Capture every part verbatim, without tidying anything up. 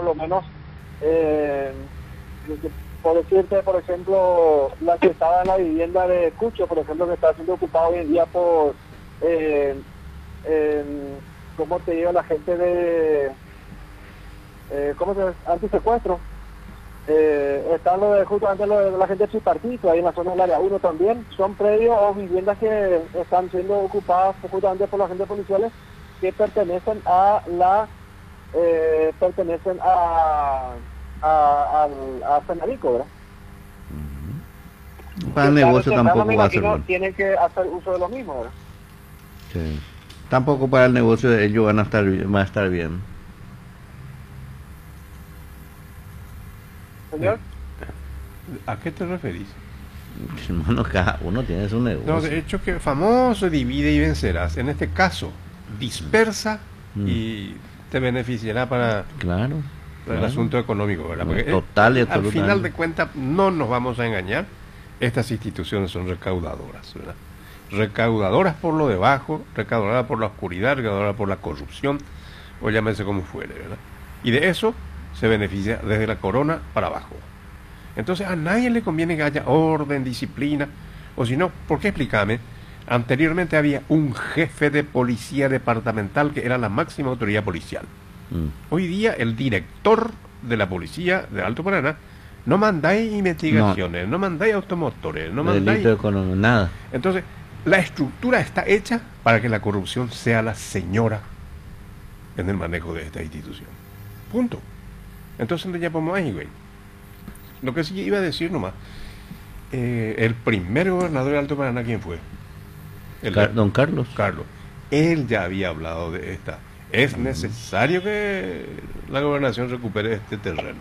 lo menos, eh, por decirte, por ejemplo, la que estaba en la vivienda de Cucho, por ejemplo, que está siendo ocupada hoy en día por, eh, eh, ¿cómo te digo? La gente de, eh, ¿cómo se llama? Antisecuestro. Eh, están lo de, justamente lo de la gente tripartito, ahí en la zona del área uno también. Son predios o viviendas que están siendo ocupadas justamente por la gente policiales que pertenecen a la, eh, pertenecen a, a, al- a Senadico, ¿verdad? Para el Que negocio tarde o temprano, me tampoco va a ser imagino, bueno. tienen que hacer uso de lo mismo, ¿verdad? Sí. Tampoco para el negocio de ellos van a estar, bi- va a estar bien. Señor, ¿A qué te referís? Hermano, cada uno tiene su negocio. No, de hecho que famoso divide y vencerás. En este caso, dispersa Mm. y te beneficiará para Claro. el claro. asunto económico, ¿verdad? Porque Total y eh, al absolutamente. final de cuentas, no nos vamos a engañar, estas instituciones son recaudadoras, ¿verdad? Recaudadoras por lo debajo, recaudadoras por la oscuridad, recaudadoras por la corrupción, o llámese como fuere, ¿verdad? Y de eso se beneficia desde la corona para abajo. Entonces a nadie le conviene que haya orden, disciplina, o si no, ¿por qué explícame? Anteriormente había un jefe de policía departamental que era la máxima autoridad policial. Mm. Hoy día el director de la policía de Alto Paraná no mandáis investigaciones, no, no mandáis automotores, no mandáis... Delito económico, nada. Entonces, la estructura está hecha para que la corrupción sea la señora en el manejo de esta institución. Punto. Entonces, ya podemos ahí, güey. Lo que sí iba a decir nomás, eh, el primer gobernador de Alto Paraná, ¿quién fue? El Car- don Carlos. Carlos. Él ya había hablado de esta. Es necesario que la gobernación recupere este terreno.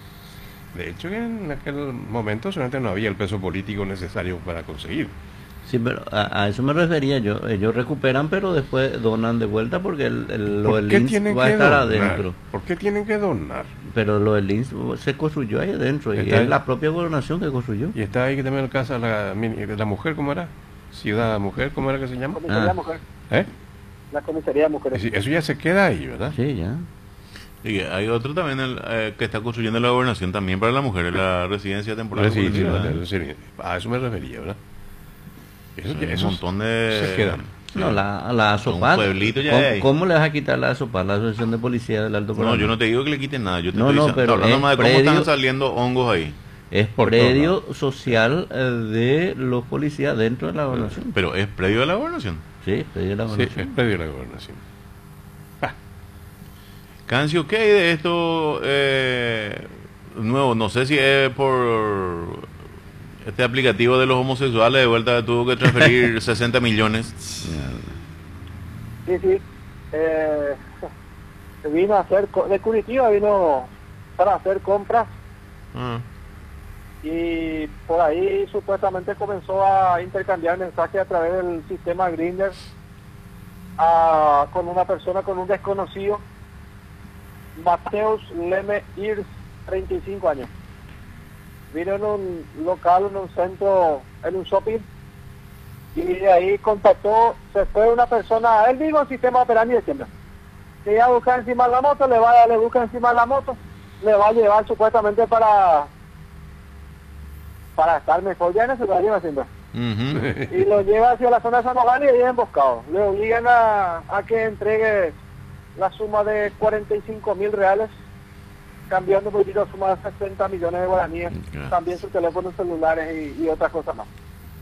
De hecho, en aquel momento solamente no había el peso político necesario para conseguir. Sí, pero a, a eso me refería yo. Ellos recuperan, pero después donan de vuelta porque el, el- lo ¿Por del qué I N S tienen va a que estar donar? adentro. ¿Por qué tienen que donar? Pero lo del I N S se construyó ahí adentro y Está es ahí. la propia gobernación que construyó. Y está ahí que también alcanza la, mini- la mujer, ¿cómo era? Ciudad Mujer, ¿cómo era que se llama? comisaría Ah. mujer, ¿Eh? la comisaría de mujeres. Es decir, eso ya se queda ahí, ¿verdad? Sí, ya. Y hay otro también el, eh, que está construyendo la gobernación también para la mujer, la residencia temporal. Sí, sí, ¿verdad? sí, sí, a eso me refería, ¿verdad? Eso, Sí, ya- un esos montón de... se quedan. No, la, la ASOPAD. Un pueblito ya ¿Cómo, hay. cómo le vas a quitar la ASOPAD, la Asociación de Policía del Alto Paraná? No, yo no te digo que le quiten nada, yo te No, estoy no, diciendo- pero hablando es más de cómo predio- están saliendo hongos ahí. Es Por predio todos social eh, de los policías dentro de la gobernación. Pero es predio de la gobernación. Sí, predio de la Sí, gobernación. es predio de la gobernación. Ah, Cancio, ¿qué hay de esto eh, nuevo? No sé si es por este aplicativo de los homosexuales, de vuelta tuvo que transferir sesenta millones. Sí, sí. Eh, vino a hacer, co- de Curitiba vino para hacer compras Ah, y por ahí supuestamente comenzó a intercambiar mensajes a través del sistema Grindr a- con una persona, con un desconocido, Mateus Leme Irs, treinta y cinco años. Vino en un local, en un centro, en un shopping, y de ahí contactó, se fue una persona, él mismo el sistema operandi de siempre. Si ella busca encima de la moto, le va, le busca encima de la moto, le va a llevar supuestamente para para estar mejor, ya no se lo lleva haciendo. ujú. Y lo lleva hacia la zona de San Juan y ahí es emboscado. Le obligan a, a que entregue la suma de cuarenta y cinco mil reales, cambiando por la suma de sesenta millones de guaraníes, Gracias. también sus teléfonos celulares y, y otras cosas más.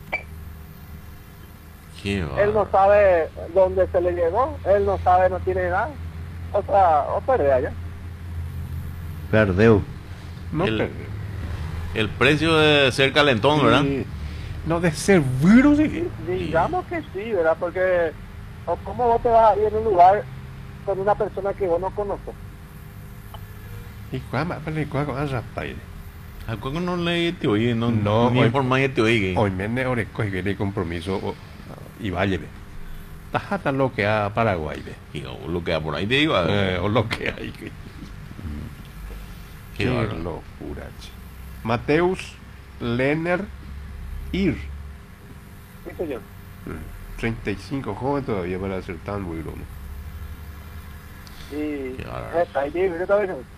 Qué Él no bárbaro. sabe dónde se le llegó, él no sabe, no tiene nada. Otra, otra idea ya. Perdeu. no, El- pero- El precio de ser calentón, ¿verdad? y- no, de seguro sí. Digamos que sí, ¿verdad? Porque, o ¿cómo vos te vas a ir en un lugar con una persona que vos no conoces? Y cuál pero y cuál con rapaire. ¿A cuándo no le te oí? No, No, ni hoy- por más te oí. Hoy me ne oreco y que compromiso o- y vaya ve. Tajata lo que a Paraguay ve. Digo, lo que hay por ahí te digo. Eh, o lo que hay que. Qué Qué bárbaro. locura, che. Mateus Lenner Ir. Sí, señor. treinta y cinco, joven todavía para ser tan bueno. Y Qué bárbaro. está ahí, ¿qué tal?